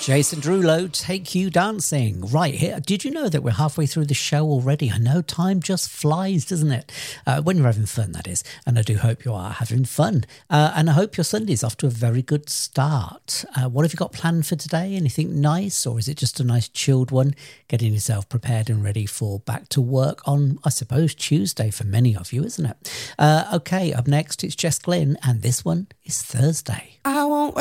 Jason Derulo, Take You Dancing. Right here. Did you know that we're halfway through the show already? I know time just flies, doesn't it? When you're having fun, that is. And I do hope you are having fun. And I hope your Sunday's off to a very good start. What have you got planned for today? Anything nice? Or is it just a nice chilled one? Getting yourself prepared and ready for back to work on, I suppose, Tuesday for many of you, isn't it? Okay, up next, it's Jess Glynn. And this one is Thursday. I won't